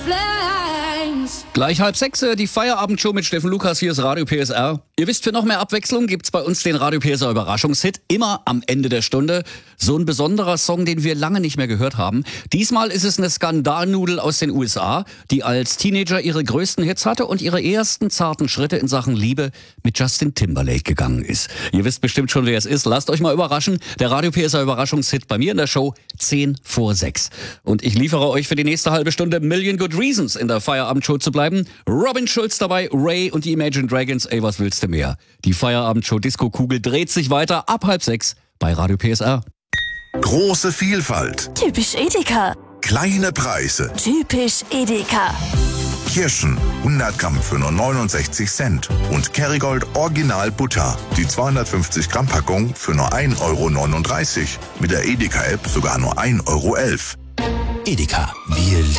Gleich 5:30, die Feierabendshow mit Steffen Lukas. Hier ist Radio PSR. Ihr wisst, für noch mehr Abwechslung gibt's bei uns den Radio PSR Überraschungshit. Immer am Ende der Stunde. So ein besonderer Song, den wir lange nicht mehr gehört haben. Diesmal ist es eine Skandalnudel aus den USA, die als Teenager ihre größten Hits hatte und ihre ersten zarten Schritte in Sachen Liebe mit Justin Timberlake gegangen ist. Ihr wisst bestimmt schon, wer es ist. Lasst euch mal überraschen. Der Radio PSR Überraschungshit bei mir in der Show 5:10. Und ich liefere euch für die nächste halbe Stunde Million Good Reasons in der Feierabendshow zu bleiben. Robin Schulz dabei, Ray und die Imagine Dragons. Ey, was willst du mehr? Die Feierabendshow Disco-Kugel dreht sich weiter ab 5:30 bei Radio PSR. Große Vielfalt. Typisch Edeka. Kleine Preise. Typisch Edeka. Kirschen 100 Gramm für nur 69 Cent. Und Kerrygold Original Butter. Die 250 Gramm Packung für nur 1,39 €. Mit der Edeka-App sogar nur 1,11 €. Edeka, wir lieben